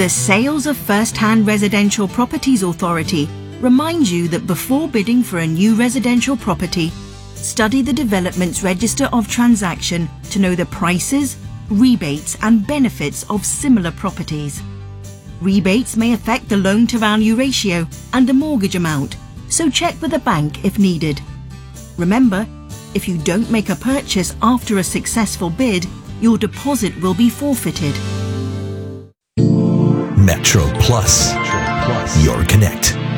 The Sales of First-Hand Residential Properties Authority reminds you that before bidding for a new residential property, study the Development's Register of Transaction to know the prices, rebates and benefits of similar properties. Rebates may affect the loan-to-value ratio and the mortgage amount, so check with the bank if needed. Remember, if you don't make a purchase after a successful bid, your deposit will be forfeited. Metro Plus, your connect.